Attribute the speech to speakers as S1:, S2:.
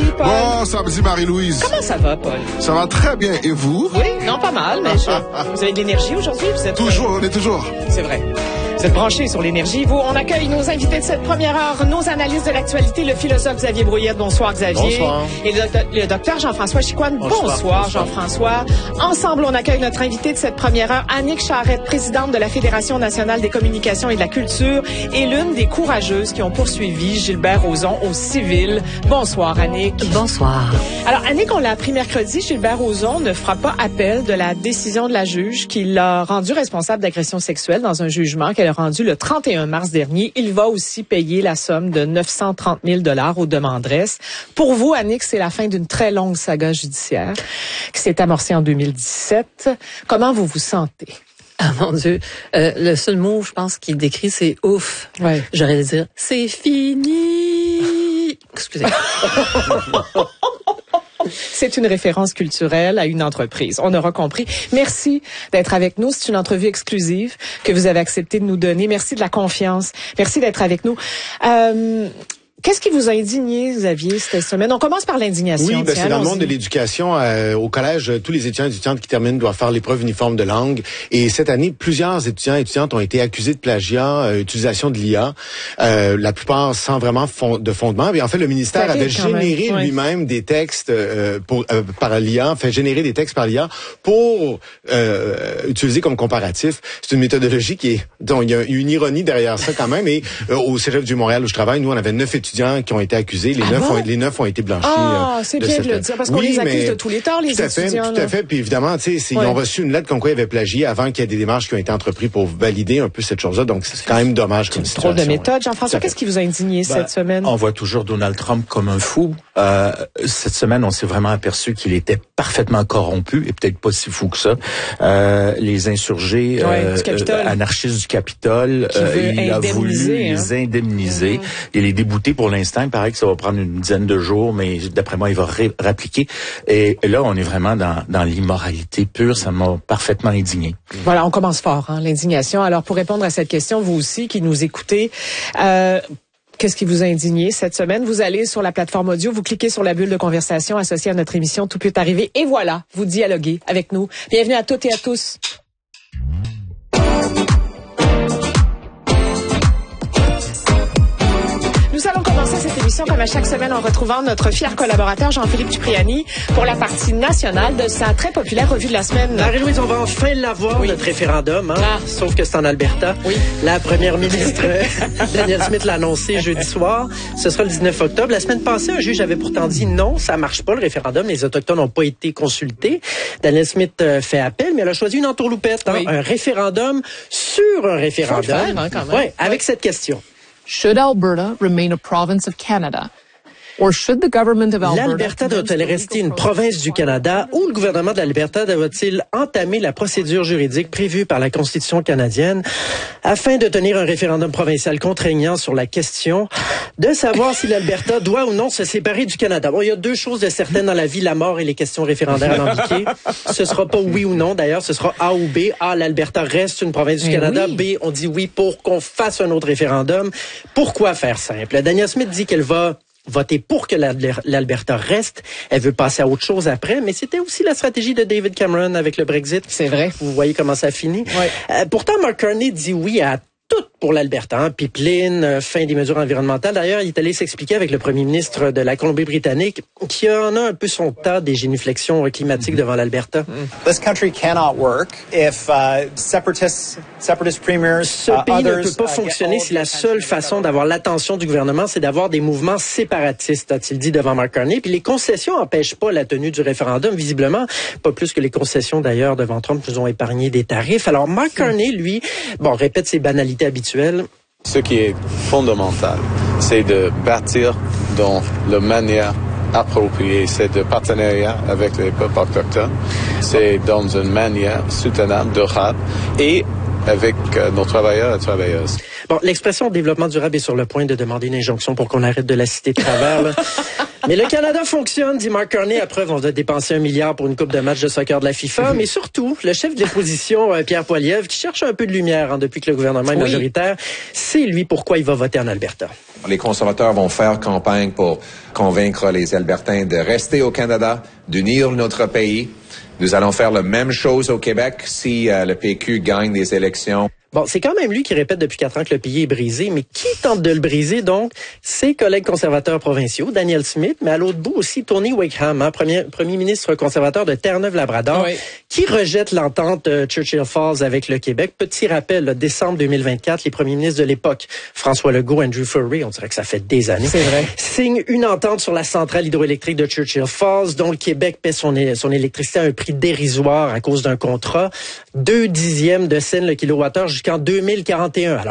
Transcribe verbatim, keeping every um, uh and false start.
S1: samedi, Paul.
S2: Bon samedi, Marie-Louise.
S1: Comment ça va, Paul?
S2: Ça va très bien. Et vous?
S1: Oui, non, pas mal, mais je... vous avez de l'énergie aujourd'hui? Vous êtes...
S2: Toujours, on est toujours.
S1: C'est vrai. Vous êtes branchés sur l'énergie. Vous, on accueille nos invités de cette première heure, nos analystes de l'actualité, le philosophe Xavier Brouillette. Bonsoir, Xavier.
S3: Bonsoir.
S1: Et le, le docteur Jean-François Chicoine. Bonsoir, bonsoir, Jean-François. Ensemble, on accueille notre invité de cette première heure, Annick Charrette, présidente de la Fédération nationale des communications et de la culture et l'une des courageuses qui ont poursuivi Gilbert Rozon au civil. Bonsoir, Annick.
S4: Bonsoir.
S1: Alors, Annick, on l'a appris mercredi, Gilbert Rozon ne fera pas appel de la décision de la juge qui l'a rendu responsable d'agression sexuelle dans un jugement qu'elle a rendu le trente et un mars dernier. Il va aussi payer la somme de neuf cent trente mille dollars aux demanderesses. Pour vous, Annick, c'est la fin d'une très longue saga judiciaire qui s'est amorcée en deux mille dix-sept. Comment vous vous sentez?
S4: Ah mon Dieu, euh, le seul mot, je pense, qu'il décrit, c'est ouf.
S1: Ouais.
S4: J'aurais dû dire, c'est fini. Excusez.
S1: C'est une référence culturelle à une entreprise. On aura compris. Merci d'être avec nous. C'est une entrevue exclusive que vous avez accepté de nous donner. Merci de la confiance. Merci d'être avec nous. Euh, Qu'est-ce qui vous a indigné, Xavier, cette semaine? On commence par l'indignation.
S3: Oui, ben,
S1: Tiens,
S3: c'est dans le
S1: allons-y.
S3: monde de l'éducation. Euh, au collège, tous les étudiants et étudiantes qui terminent doivent faire l'épreuve uniforme de langue. Et cette année, plusieurs étudiants et étudiantes ont été accusés de plagiat, euh, utilisation de l'I A, euh, la plupart sans vraiment fond, de fondement. Et en fait, le ministère
S1: Ça
S3: avait
S1: arrive quand même,
S3: généré
S1: ouais.
S3: lui-même des textes euh, pour, euh, par l'I A, fait générer des textes par l'I A pour euh, utiliser comme comparatif. C'est une méthodologie qui est, dont il y a une ironie derrière ça quand même. Et euh, au Cégep du Montréal où je travaille, nous, on avait neuf étudiants qui ont été accusés. Les,
S1: Ah
S3: neuf,
S1: bon?
S3: ont, les neuf ont été blanchis.
S1: Ah,
S3: euh,
S1: c'est
S3: de
S1: bien
S3: cette...
S1: de le dire, parce qu'on
S3: oui,
S1: les accuse
S3: mais
S1: de tous les torts, les
S3: tout à fait,
S1: étudiants.
S3: Tout à
S1: là.
S3: fait. Puis évidemment, tu sais,
S1: Ouais.
S3: ils ont reçu une lettre comme quoi ils avaient plagié avant qu'il y ait des démarches qui ont été entreprises pour valider un peu cette chose-là. Donc, c'est quand même dommage comme
S1: C'est trop
S3: situation.
S1: de méthode.
S3: Tout
S1: Jean-François,
S3: à fait.
S1: qu'est-ce qui vous a indigné
S5: Ben,
S1: cette semaine?
S5: On voit toujours Donald Trump comme un fou. Euh, cette semaine, on s'est vraiment aperçu qu'il était parfaitement corrompu et peut-être pas si fou que ça. Euh, les insurgés,
S1: Ouais,
S5: euh,
S1: du Capitole.
S5: euh, anarchistes du Capitole,
S1: Qui veut
S5: il a voulu
S1: indemniser, hein.
S5: les indemniser
S1: Mmh.
S5: et les débouter pour l'instant. Il paraît que ça va prendre une dizaine de jours, mais d'après moi, il va ré- rappliquer. Et là, on est vraiment dans, dans l'immoralité pure. Ça m'a parfaitement indigné.
S1: Voilà, on commence fort, hein, l'indignation. Alors, pour répondre à cette question, vous aussi qui nous écoutez, euh, qu'est-ce qui vous a indigné cette semaine? Vous allez sur la plateforme audio, vous cliquez sur la bulle de conversation associée à notre émission Tout peut arriver. Et voilà, vous dialoguez avec nous. Bienvenue à toutes et à tous. Nous allons commencer cette émission comme à chaque semaine en retrouvant notre fier collaborateur Jean-Philippe Cipriani pour la partie nationale de sa très populaire revue de la semaine.
S6: Marie-Louise, on va enfin l'avoir,
S1: Oui.
S6: notre référendum, hein?
S1: Ah.
S6: Sauf que c'est en Alberta.
S1: Oui.
S6: La première ministre Danielle Smith l'a annoncé jeudi soir. Ce sera le dix-neuf octobre. La semaine passée, un juge avait pourtant dit non, ça marche pas, le référendum. Les Autochtones n'ont pas été consultés. Danielle Smith euh, fait appel, mais elle a choisi une entourloupette, hein?
S1: Oui.
S6: Un référendum sur un référendum.
S1: Faut le faire, hein, quand même.
S6: Ouais, avec cette question.
S7: Should Alberta remain a province of Canada? Or should the government of Alberta...
S6: L'Alberta doit-elle rester une province du Canada ou le gouvernement de l'Alberta doit-il entamer la procédure juridique prévue par la Constitution canadienne afin de tenir un référendum provincial contraignant sur la question de savoir si l'Alberta doit ou non se séparer du Canada? Bon, il y a deux choses de certaines dans la vie, la mort et les questions référendaires alambiquées. Ce sera pas oui ou non, d'ailleurs, ce sera A ou B. A, l'Alberta reste une province du
S1: Mais
S6: Canada.
S1: oui.
S6: B, on dit oui pour qu'on fasse un autre référendum. Pourquoi faire simple? Danielle Smith dit qu'elle va voter pour que l'Alberta reste. Elle veut passer à autre chose après, mais c'était aussi la stratégie de David Cameron avec le Brexit.
S1: C'est vrai.
S6: Vous voyez comment ça finit.
S1: Ouais.
S6: Euh, pourtant, Mark Carney dit oui à tout pour l'Alberta. Hein? Pipeline, euh, fin des mesures environnementales. D'ailleurs, il est allé s'expliquer avec le premier ministre de la Colombie-Britannique qui en a un peu son tas des génuflexions climatiques devant l'Alberta.
S8: This country cannot work if uh, separatists, separatist premiers,
S6: Ce
S8: uh,
S6: pays ne
S8: others,
S6: peut pas
S8: uh,
S6: fonctionner
S8: get all
S6: si la
S8: the
S6: seule
S8: attention
S6: façon d'avoir l'attention du gouvernement, c'est d'avoir des mouvements séparatistes, a-t-il dit devant Mark Carney. Puis les concessions n'empêchent pas la tenue du référendum, visiblement. Pas plus que les concessions, d'ailleurs, devant Trump nous ont épargné des tarifs. Alors Mark Carney, lui, bon, répète ses banalités habituelles.
S9: Ce qui est fondamental, c'est de bâtir dans la manière appropriée. C'est de partenariat avec les peuples autochtones. C'est dans une manière soutenable, durable et avec euh, nos travailleurs et travailleuses.
S6: Bon, l'expression développement durable est sur le point de demander une injonction pour qu'on arrête de la citer de travers. Là. Mais le Canada fonctionne, dit Mark Carney. À preuve, on va dépenser un milliard pour une coupe de match de soccer de la FIFA. Mais surtout, le chef de l'opposition, euh, Pierre Poilievre, qui cherche un peu de lumière hein, depuis que le gouvernement est
S10: oui.
S6: majoritaire, c'est lui pourquoi il va voter en Alberta.
S10: Les conservateurs vont faire campagne pour convaincre les Albertains de rester au Canada, d'unir notre pays. Nous allons faire la même chose au Québec si euh, le P Q gagne des élections.
S6: Bon, c'est quand même lui qui répète depuis quatre ans que le pays est brisé, mais qui tente de le briser, donc? Ses collègues conservateurs provinciaux, Daniel Smith, mais à l'autre bout aussi Tony Wakeham, hein, premier, premier ministre conservateur de Terre-Neuve-Labrador, oui. qui rejette l'entente euh, Churchill Falls avec le Québec. Petit rappel, là, décembre deux mille vingt-quatre, les premiers ministres de l'époque, François Legault, Andrew Furry, on dirait que ça fait des années,
S1: c'est vrai.
S6: signent une entente sur la centrale hydroélectrique de Churchill Falls, dont le Québec paie son, son électricité à un prix dérisoire à cause d'un contrat, deux dixièmes de cents le kilowattheure jusqu'en deux mille quarante et un. Alors,